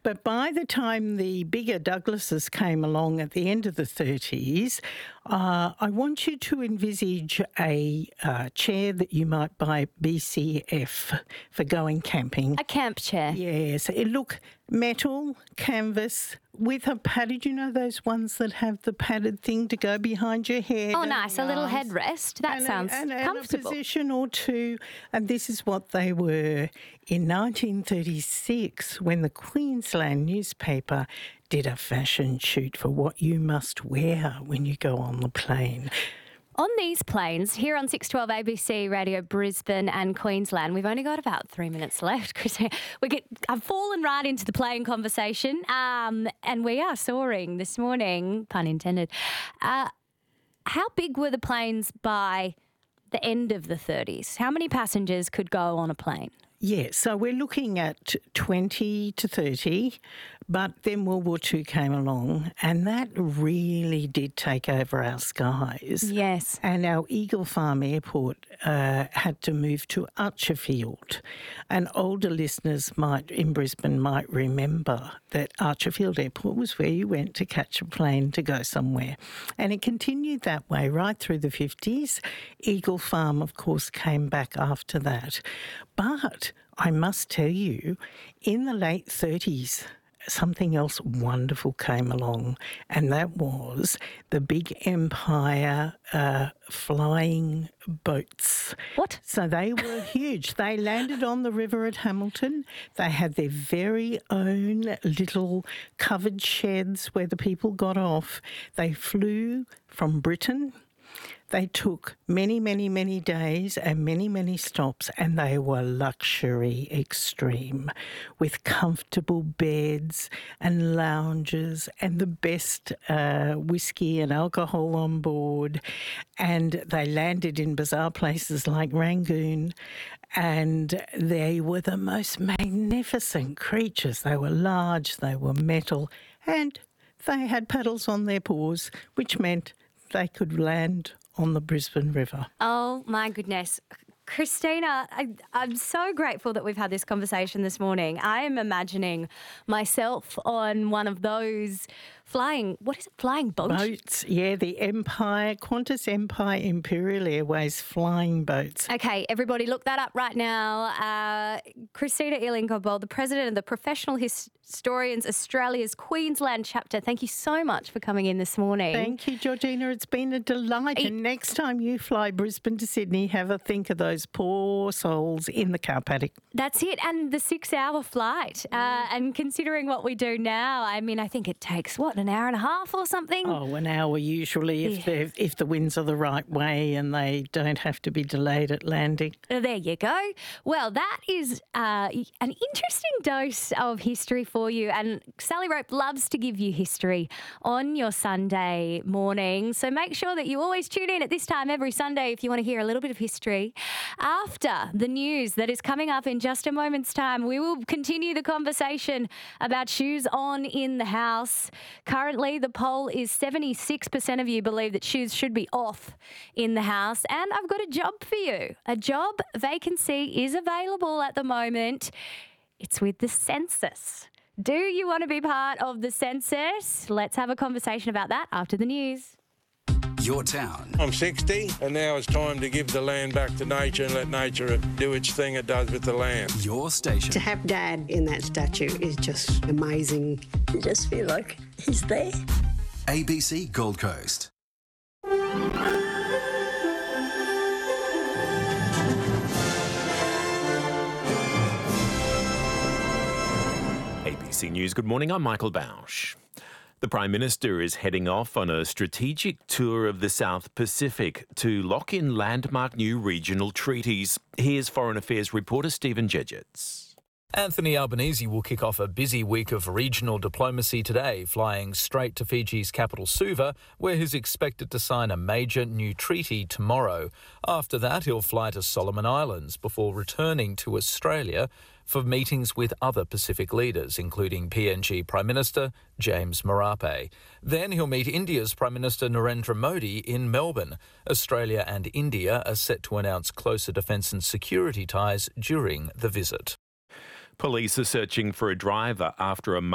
But by the time the bigger Douglases came along at the end of the 30s, I want you to envisage a chair that you might buy at BCF for going camping. A camp chair. Yes. It look metal, canvas, with a padded, you know those ones that have the padded thing to go behind your head? Oh, nice. A little headrest. That sounds comfortable. And a position or two. And this is what they were in 1936 when the Queensland newspaper did a fashion shoot for what you must wear when you go on the plane. On these planes, here on 612 ABC Radio Brisbane and Queensland, we've only got about 3 minutes left, Chris. I've fallen right into the plane conversation, and we are soaring this morning, pun intended. How big were the planes by the end of the 30s? How many passengers could go on a plane? Yeah, so we're looking at 20 to 30, but then World War II came along and that really did take over our skies. Yes. And our Eagle Farm Airport had to move to Archerfield. And older listeners in Brisbane might remember that Archerfield Airport was where you went to catch a plane to go somewhere. And it continued that way right through the 50s. Eagle Farm, of course, came back after that. But I must tell you, in the late 30s, something else wonderful came along, and that was the big Empire flying boats. What? So they were huge. They landed on the river at Hamilton. They had their very own little covered sheds where the people got off. They flew from Britain. They took many, many, many days and many, many stops, and they were luxury extreme with comfortable beds and lounges and the best whiskey and alcohol on board. And they landed in bizarre places like Rangoon, and they were the most magnificent creatures. They were large, they were metal, and they had paddles on their paws, which meant they could land on the Brisbane River. Oh, my goodness. Christina, I'm so grateful that we've had this conversation this morning. I am imagining myself on one of those flying boats? Boats, yeah, the Qantas Empire Imperial Airways flying boats. Okay, everybody look that up right now. Christina Ealing-Cobbold, the president of the Professional Historians Australia's Queensland chapter. Thank you so much for coming in this morning. Thank you, Georgina. It's been a delight. And next time you fly Brisbane to Sydney, have a think of those poor souls in the car paddock. That's it. And the 6-hour flight. And considering what we do now, I mean, I think it takes, an hour and a half or something? Oh, an hour usually if the winds are the right way and they don't have to be delayed at landing. There you go. Well, that is an interesting dose of history for you. And Sally Rope loves to give you history on your Sunday morning. So make sure that you always tune in at this time every Sunday if you want to hear a little bit of history. After the news that is coming up in just a moment's time, we will continue the conversation about shoes on in the house. Currently, the poll is 76% of you believe that shoes should be off in the house. And I've got a job for you. A job vacancy is available at the moment. It's with the census. Do you want to be part of the census? Let's have a conversation about that after the news. Your town. I'm 60 and now it's time to give the land back to nature and let nature do its thing it does with the land. Your station. To have Dad in that statue is just amazing. You just feel like he's there. ABC Gold Coast. ABC News, good morning, I'm Michael Bausch. The Prime Minister is heading off on a strategic tour of the South Pacific to lock in landmark new regional treaties. Here's Foreign Affairs reporter Stephen Jedgetts. Anthony Albanese will kick off a busy week of regional diplomacy today, flying straight to Fiji's capital Suva, where he's expected to sign a major new treaty tomorrow. After that, he'll fly to Solomon Islands before returning to Australia for meetings with other Pacific leaders, including PNG Prime Minister James Marape. Then he'll meet India's Prime Minister Narendra Modi in Melbourne. Australia and India are set to announce closer defence and security ties during the visit. Police are searching for a driver after a